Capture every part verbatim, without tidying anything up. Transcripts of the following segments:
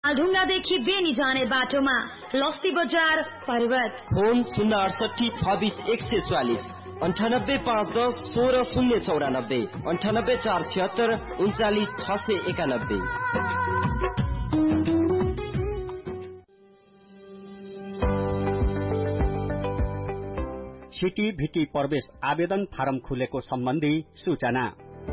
ढुङ्गादेखि बेनी जाने बाटोमा लस्सी बजार पर्वत। फोन शून्य अडसठी छब्बिस एक सय चालिस अन्ठानब्बे पाँच दस सोह्र शून्य चौरानब्बे अन्ठानब्बे चार छिहत्तर उन्चालिस छ सय एकानब्बे। सिटी भिटी प्रवेश आवेदन फारम खुलेको सम्बन्धी सूचना।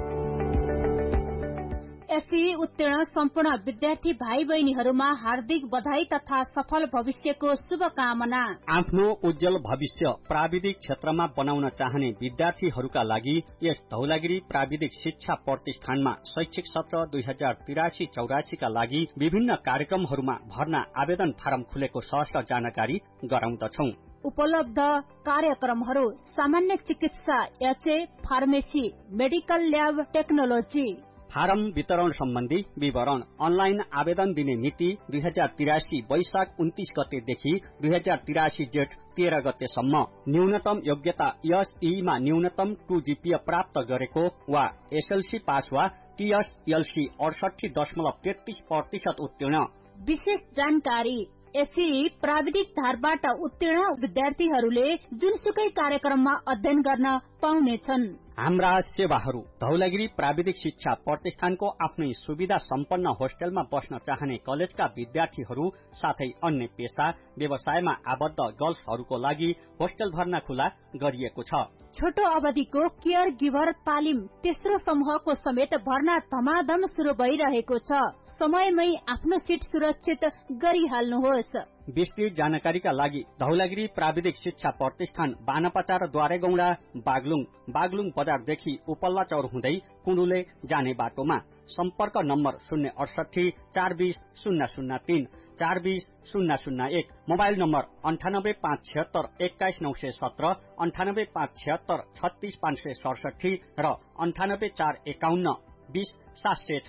एसई उत्तीर्ण सम्पूर्ण विद्यार्थी भाइ बहिनीहरूमा हार्दिक बधाई तथा सफल भविष्यको शुभकामना। आफ्नो उज्जवल भविष्य प्राविधिक क्षेत्रमा बनाउन चाहने विद्यार्थीहरूका लागि यस धौलागिरी प्राविधिक शिक्षा प्रतिष्ठानमा शैक्षिक सत्र दुई हजार तिरासी चौरासी का लागि विभिन्न कार्यक्रमहरूमा भर्ना आवेदन फारम खुलेको सहर्ष जानकारी गराउँदछौं। उपलब्ध कार्यक्रमहरू सामान्य चिकित्सा, HA, pharmacy, medical lab technology. Form वितरण सम्बन्धी विवरण। अनलाइन आवेदन दिने मिति दुई हजार तिरासी वैशाख उन्तीस गतेदेखि दुई हजार तिरासी जेठ तेह्र गतेसम्म। न्यूनतम योग्यता एसईमा न्यूनतम टू जीपीए प्राप्त गरेको वा एसएलसी पास वा टीएसएलसी अडसठी दशमलव तेत्तीस प्रतिशत उत्तीर्ण। विशेष जानकारी। एसई प्राविधिक धारबाट उत्तीर्ण विद्यार्थीहरूले जुनसुकै कार्यक्रममा अध्ययन गर्न पाउनेछन्। हाम्रा सेवाहरू। धौलागिरी प्राविधिक शिक्षा प्रतिष्ठानको आफ्नै सुविधा सम्पन्न होस्टेलमा बस्न चाहने कलेजका विद्यार्थीहरू साथै अन्य पेशा व्यवसायमा आबद्ध गर्ल्सहरूको लागि होस्टेल भर्ना खुला गरिएको छ। छोटो अवधिको केयर गिभर तालिम तेस्रो समूहको समेत भर्ना धमाधम शुरू भइरहेको छ। समयमै आफ्नो सिट सुरक्षित गरिहाल्नुहोस्। विस्तृत जानकारीका लागि धौलागिरी प्राविधिक शिक्षा प्रतिष्ठान बानपचार द्वारेगौंडा बागलुङ बागलुङ बजारदेखि उपल्ला चौर हुँदै कुण्डुले जाने बाटोमा। सम्पर्क नम्बर शून्य अडसठी चार बीस शून्य शून्य तीन चार बीस शून्य शून्य एक। मोबाइल नम्बर अन्ठानब्बे पाँच छिहत्तर एक्काइस नौ सय सत्र अन्ठानब्बे पाँच छिहत्तर छत्तीस पाँच सय सडसठी र अन्ठानब्बे चार एकाउन्न बीस सात सय